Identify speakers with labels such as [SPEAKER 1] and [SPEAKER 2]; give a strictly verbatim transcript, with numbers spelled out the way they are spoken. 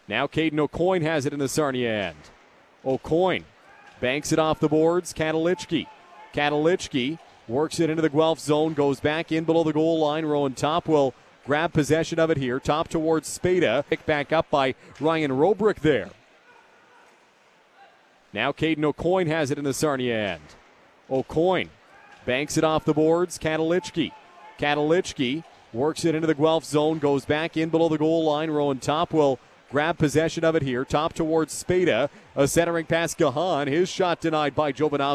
[SPEAKER 1] Now Caden O'Coin has it in the Sarnia end. O'Coin banks it off the boards. Katalichki. Katalichki works it into the Guelph zone, goes back in below the goal line. Rowan Top will grab possession of it here. Top towards Spada. Picked back up by Ryan Robrick there. Now Caden O'Coin has it in the Sarnia end. O'Coin banks it off the boards. Katalichki. Katalichki works it into the Guelph zone, goes back in below the goal line. Rowan Top will grab possession of it here. Top towards Spada. A centering pass, Gahan. His shot denied by Jovanovski.